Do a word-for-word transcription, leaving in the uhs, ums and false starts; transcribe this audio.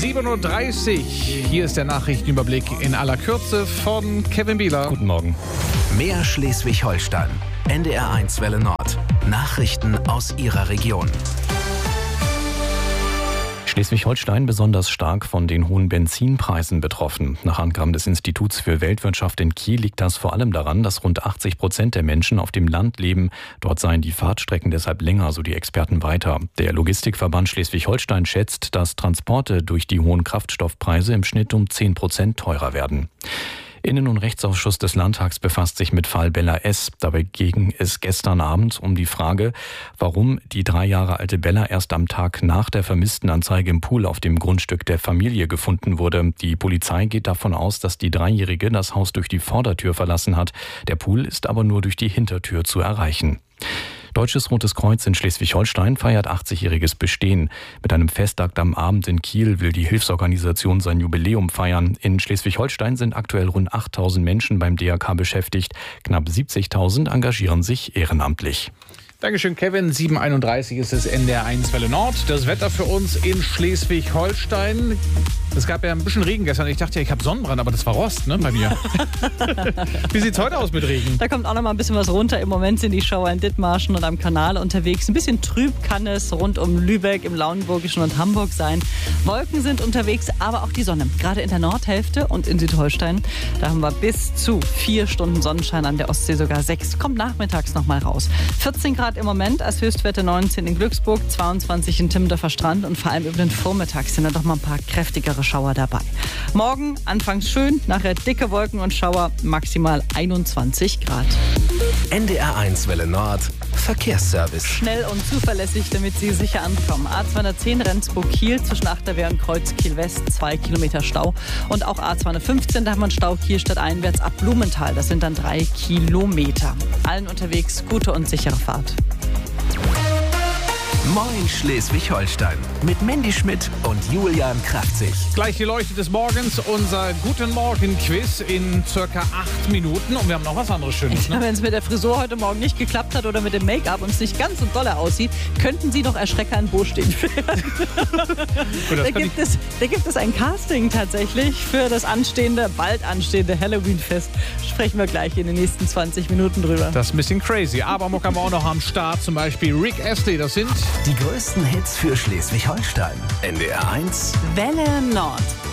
sieben Uhr dreißig. Hier ist der Nachrichtenüberblick in aller Kürze von Kevin Bieler. Guten Morgen. Mehr Schleswig-Holstein. N D R eins Welle Nord. Nachrichten aus Ihrer Region. Schleswig-Holstein besonders stark von den hohen Benzinpreisen betroffen. Nach Angaben des Instituts für Weltwirtschaft in Kiel liegt das vor allem daran, dass rund achtzig Prozent der Menschen auf dem Land leben. Dort seien die Fahrtstrecken deshalb länger, so die Experten weiter. Der Logistikverband Schleswig-Holstein schätzt, dass Transporte durch die hohen Kraftstoffpreise im Schnitt um zehn Prozent teurer werden. Innen- und Rechtsausschuss des Landtags befasst sich mit Fall Bella S. Dabei ging es gestern Abend um die Frage, warum die drei Jahre alte Bella erst am Tag nach der vermissten Anzeige im Pool auf dem Grundstück der Familie gefunden wurde. Die Polizei geht davon aus, dass die Dreijährige das Haus durch die Vordertür verlassen hat. Der Pool ist aber nur durch die Hintertür zu erreichen. Deutsches Rotes Kreuz in Schleswig-Holstein feiert achtzigjähriges Bestehen. Mit einem Festakt am Abend in Kiel will die Hilfsorganisation sein Jubiläum feiern. In Schleswig-Holstein sind aktuell rund achttausend Menschen beim D R K beschäftigt. Knapp siebzigtausend engagieren sich ehrenamtlich. Dankeschön, Kevin. sieben Uhr einunddreißig ist es N D R eins Welle Nord. Das Wetter für uns in Schleswig-Holstein. Es gab ja ein bisschen Regen gestern. Ich dachte ja, ich habe Sonnenbrand, aber das war Rost, ne, bei mir. Wie sieht's heute aus mit Regen? Da kommt auch noch mal ein bisschen was runter. Im Moment sind die Schauer in Dithmarschen und am Kanal unterwegs. Ein bisschen trüb kann es rund um Lübeck, im Lauenburgischen und Hamburg sein. Wolken sind unterwegs, aber auch die Sonne. Gerade in der Nordhälfte und in Südholstein. Da haben wir bis zu vier Stunden Sonnenschein, an der Ostsee sogar sechs. Kommt nachmittags noch mal raus. vierzehn Grad im Moment, als Höchstwerte neunzehn in Glücksburg, zweiundzwanzig in Timmendorfer Strand und vor allem über den Vormittag sind da doch mal ein paar kräftigere Schauer dabei. Morgen anfangs schön, nachher dicke Wolken und Schauer, maximal einundzwanzig Grad. N D R eins Welle Nord. Verkehrsservice. Schnell und zuverlässig, damit Sie sicher ankommen. A zweihundertzehn Rendsburg-Kiel zwischen Achterwehr und Kreuz Kiel-West, zwei Kilometer Stau. Und auch A zweihundertfünfzehn, da haben wir einen Stau Kiel stadteinwärts ab Blumenthal. Das sind dann drei Kilometer. Allen unterwegs gute und sichere Fahrt. Moin Schleswig-Holstein. Mit Mandy Schmidt und Julian Kraftzig. Gleich die Leuchte des Morgens, unser Guten Morgen-Quiz in circa acht Minuten. Und wir haben noch was anderes Schönes, ne? Wenn es mit der Frisur heute Morgen nicht geklappt hat oder mit dem Make-up und es nicht ganz so dolle aussieht, könnten Sie noch Erschrecker in Bo stehen. da, gibt es, da gibt es ein Casting tatsächlich für das anstehende, bald anstehende Halloween-Fest. Sprechen wir gleich in den nächsten zwanzig Minuten drüber. Das ist ein bisschen crazy. Aber Muck haben wir auch noch am Start. Zum Beispiel Rick Astley. Das sind die größten Hits für Schleswig-Holstein. N D R eins Welle Nord.